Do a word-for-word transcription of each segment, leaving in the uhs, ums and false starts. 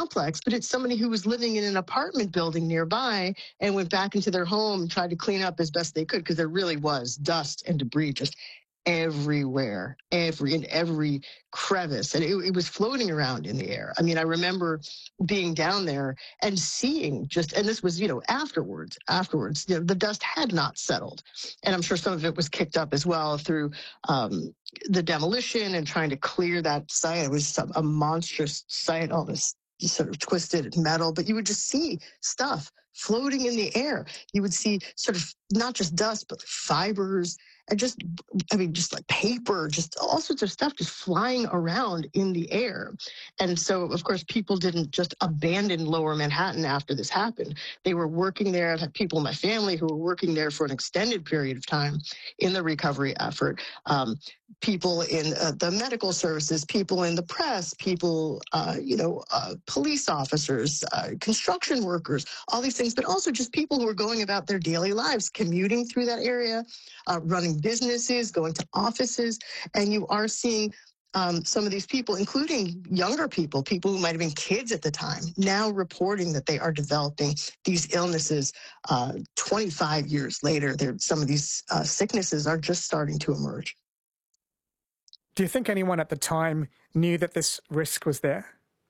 complex, but it's somebody who was living in an apartment building nearby and went back into their home and tried to clean up as best they could, because there really was dust and debris just everywhere, every in every crevice, and it, it was floating around in the air. I mean, I remember being down there and seeing just, and this was, you know, afterwards, afterwards, you know, the dust had not settled, and I'm sure some of it was kicked up as well through um, the demolition and trying to clear that site. It was a monstrous site, all this sort of twisted metal, but you would just see stuff floating in the air. You would see sort of not just dust, but fibers and just, I mean, just like paper, just all sorts of stuff just flying around in the air. And so, of course, people didn't just abandon Lower Manhattan after this happened. They were working there. I've had people in my family who were working there for an extended period of time in the recovery effort. Um, people in uh, the medical services, people in the press, people, uh, you know, uh, police officers, uh, construction workers, all these things, but also just people who are going about their daily lives, commuting through that area, uh, running businesses, going to offices, and you are seeing um, some of these people, including younger people, people who might have been kids at the time, now reporting that they are developing these illnesses uh, twenty-five years later. Some of these uh, sicknesses are just starting to emerge. Do you think anyone at the time knew that this risk was there?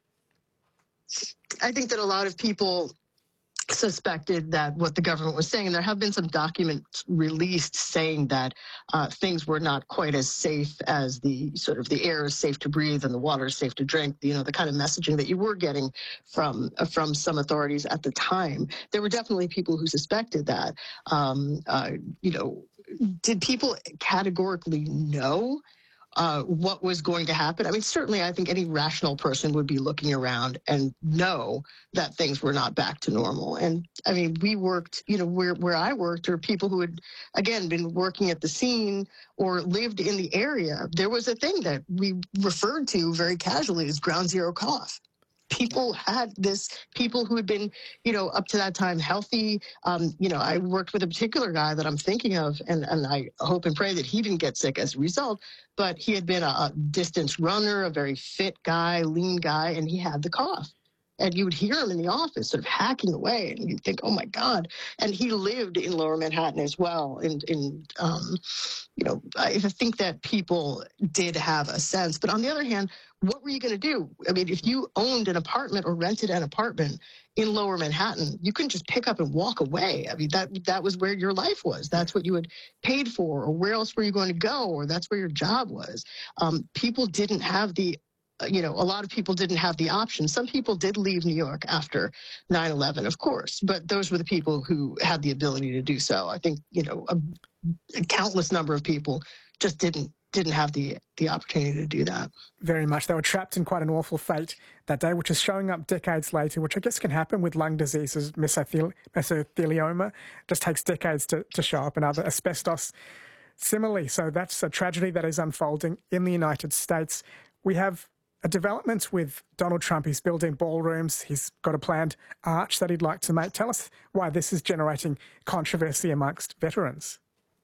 I think that a lot of people suspected that what the government was saying, and there have been some documents released saying that uh, things were not quite as safe as the sort of the air is safe to breathe and the water is safe to drink, you know, the kind of messaging that you were getting from uh, from some authorities at the time. There were definitely people who suspected that. Um, uh, you know, did people categorically know Uh, what was going to happen? I mean, certainly I think any rational person would be looking around and know that things were not back to normal. And I mean, we worked, you know, where, where I worked, or people who had, again, been working at the scene or lived in the area. There was a thing that we referred to very casually as ground zero cough. People had this, people who had been, you know, up to that time healthy. Um, you know, I worked with a particular guy that I'm thinking of, and, and I hope and pray that he didn't get sick as a result, but he had been a, a distance runner, a very fit guy, lean guy, and he had the cough. And you would hear him in the office sort of hacking away, and you'd think, oh my God. And he lived in Lower Manhattan as well. And, in, um, you know, I think that people did have a sense. But on the other hand, what were you going to do? I mean, if you owned an apartment or rented an apartment in Lower Manhattan, you couldn't just pick up and walk away. I mean, that that was where your life was. That's what you had paid for, or where else were you going to go, or that's where your job was. Um, people didn't have the you know, a lot of people didn't have the option. Some people did leave New York after nine eleven, of course, but those were the people who had the ability to do so. I think, you know, a, a countless number of people just didn't didn't have the the opportunity to do that. Very much. They were trapped in quite an awful fate that day, which is showing up decades later, which I guess can happen with lung diseases. Mesothel- mesothelioma just takes decades to, to show up, and other asbestos similarly. So that's a tragedy that is unfolding in the United States. We have a development with Donald Trump. He's building ballrooms. He's got a planned arch that he'd like to make. Tell us why this is generating controversy amongst veterans.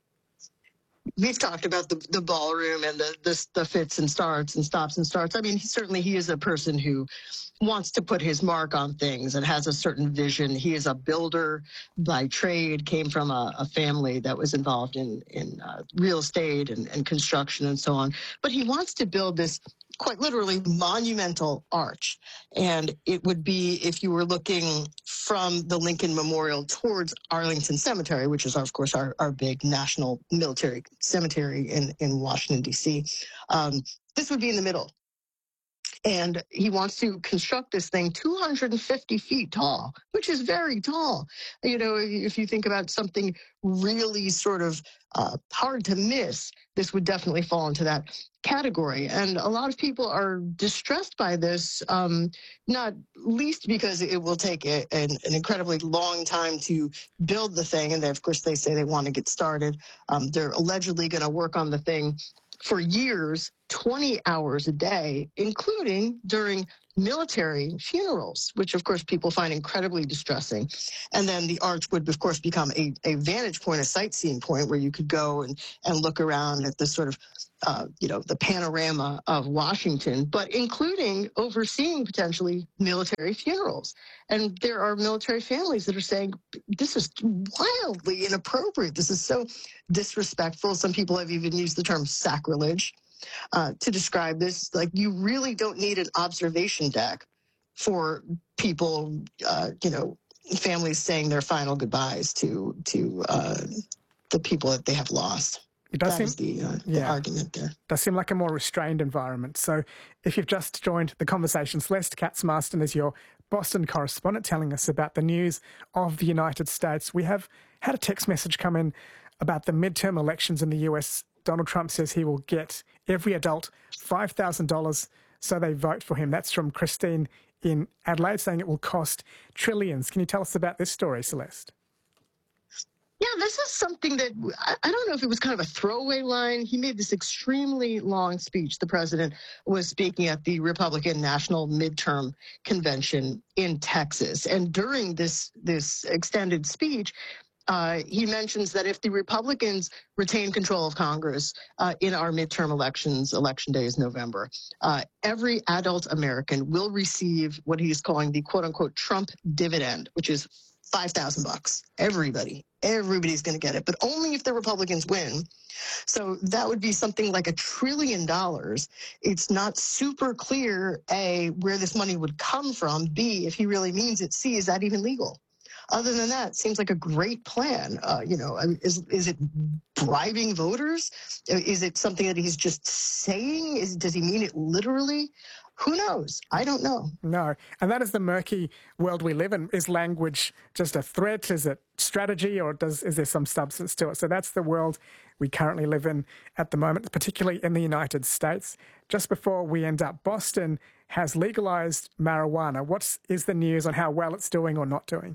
We've talked about the, the ballroom and the, the the fits and starts and stops and starts. I mean, he, certainly he is a person who wants to put his mark on things and has a certain vision. He is a builder by trade, came from a, a family that was involved in, in uh, real estate and, and construction and so on. But he wants to build this quite literally monumental arch. And it would be, if you were looking from the Lincoln Memorial towards Arlington Cemetery, which is, of course, our, our big national military cemetery in, in Washington, D C, um, this would be in the middle. And he wants to construct this thing two hundred fifty feet tall, which is very tall. You know, if you think about something really sort of uh, hard to miss, this would definitely fall into that category. And a lot of people are distressed by this, um, not least because it will take a, an, an incredibly long time to build the thing. And then, of course, they say they want to get started. Um, they're allegedly going to work on the thing for years twenty hours a day, including during military funerals, which of course people find incredibly distressing. And then the arch would of course become a, a vantage point, a sightseeing point where you could go and, and look around at the sort of, uh, you know, the panorama of Washington, but including overseeing potentially military funerals. And there are military families that are saying, this is wildly inappropriate. This is so disrespectful. Some people have even used the term sacrilege uh, to describe this. Like, you really don't need an observation deck for people, uh, you know, families saying their final goodbyes to to uh, the people that they have lost. It does That seem, is the, uh, yeah, the argument there. Does seem like a more restrained environment. So if you've just joined the conversation, Celeste Katz-Marston is your Boston correspondent telling us about the news of the United States. We have had a text message come in about the midterm elections in the U S. Donald Trump says he will get every adult five thousand dollars so they vote for him. That's from Christine in Adelaide, saying it will cost trillions. Can you tell us about this story, Celeste? Yeah, this is something that I, I don't know if it was kind of a throwaway line. He made this extremely long speech. The president was speaking at the Republican National Midterm Convention in Texas. And during this, this extended speech, Uh, he mentions that if the Republicans retain control of Congress uh, in our midterm elections, election day is November, uh, every adult American will receive what he's calling the quote unquote Trump dividend, which is five thousand bucks. Everybody, everybody's going to get it, but only if the Republicans win. So that would be something like a trillion dollars. It's not super clear, A, where this money would come from, B, if he really means it, C, is that even legal? Other than that, it seems like a great plan. Uh, you know, is is it bribing voters? Is it something that he's just saying? Is does he mean it literally? Who knows? I don't know. No. And that is the murky world we live in. Is language just a threat? Is it strategy, or does is there some substance to it? So that's the world we currently live in at the moment, particularly in the United States. Just before we end up, Boston has legalized marijuana. What is the news on how well it's doing or not doing?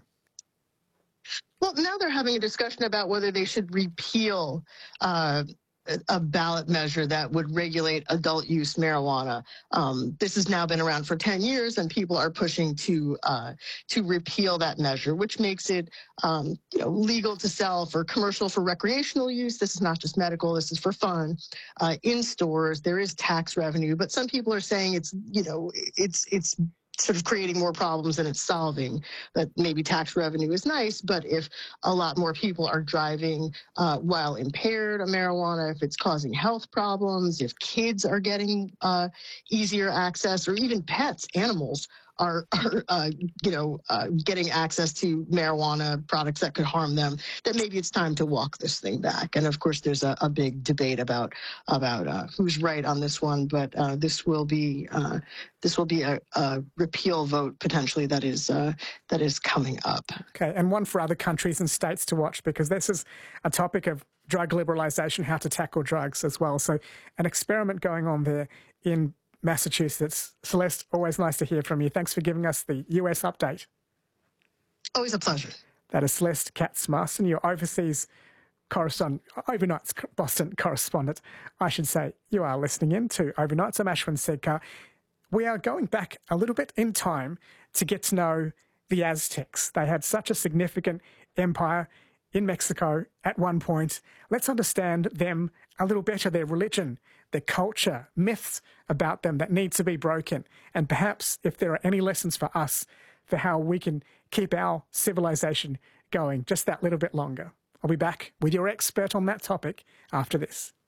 Well, now they're having a discussion about whether they should repeal uh, a ballot measure that would regulate adult use marijuana. Um, this has now been around for ten years, and people are pushing to uh, to repeal that measure, which makes it um, you know, legal to sell for commercial, for recreational use. This is not just medical. This is for fun. Uh, in stores, there is tax revenue, but some people are saying it's you know it's it's. sort of creating more problems than it's solving. That maybe tax revenue is nice, but if a lot more people are driving uh, while impaired on marijuana, if it's causing health problems, if kids are getting uh, easier access, or even pets, animals, are, are uh, you know, uh, getting access to marijuana products that could harm them, that maybe it's time to walk this thing back. And of course, there's a, a big debate about about uh, who's right on this one, but uh, this will be uh, this will be a, a repeal vote potentially that is uh, that is coming up. Okay, and one for other countries and states to watch, because this is a topic of drug liberalization, how to tackle drugs as well. So an experiment going on there in Massachusetts. Celeste, always nice to hear from you. Thanks for giving us the U S update. Always a pleasure. That is Celeste Katz-Marston, your overseas correspondent, overnight Boston correspondent, I should say. You are listening in to Overnights. I'm Ashwin Sedkar. We are going back a little bit in time to get to know the Aztecs. They had such a significant empire in Mexico at one point. Let's understand them a little better, their religion, their culture, myths about them that need to be broken. And perhaps if there are any lessons for us for how we can keep our civilization going just that little bit longer. I'll be back with your expert on that topic after this.